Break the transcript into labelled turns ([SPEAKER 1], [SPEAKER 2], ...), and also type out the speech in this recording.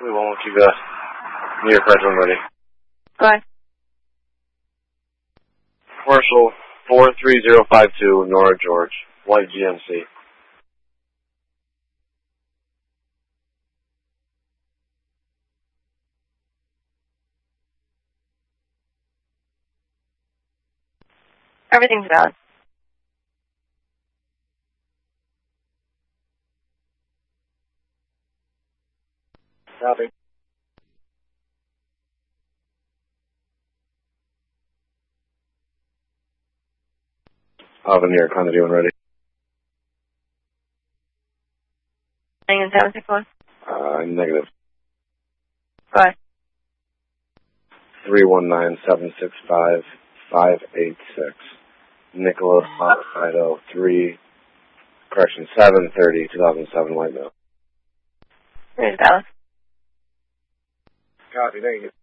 [SPEAKER 1] We won't keep the New York Red one ready.
[SPEAKER 2] Go ahead.
[SPEAKER 1] Commercial 43052, Nora George, white GMC.
[SPEAKER 2] Everything's valid.
[SPEAKER 1] Copy. I'll have a New York Honda one ready.
[SPEAKER 2] Hang in 761.
[SPEAKER 1] Negative.
[SPEAKER 2] Go ahead.
[SPEAKER 1] 319-765-586. Nicholas Idaho 730-2007 white male.
[SPEAKER 2] It is valid.
[SPEAKER 1] Copy, thank you.